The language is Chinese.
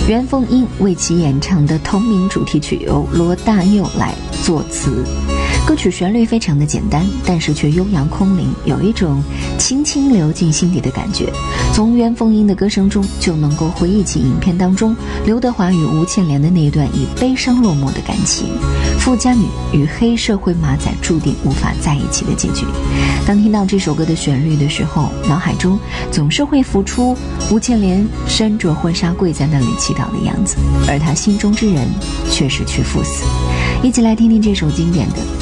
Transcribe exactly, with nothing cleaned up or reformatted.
袁凤英为其演唱的同名主题曲由罗大佑来作词。歌曲旋律非常的简单，但是却悠扬空灵，有一种轻轻流进心底的感觉。从袁凤英的歌声中就能够回忆起影片当中刘德华与吴倩莲的那一段以悲伤落寞的感情，富家女与黑社会马仔注定无法在一起的结局。当听到这首歌的旋律的时候，脑海中总是会浮出吴倩莲身着婚纱跪在那里祈祷的样子，而她心中之人却是去赴死。一起来听听这首经典的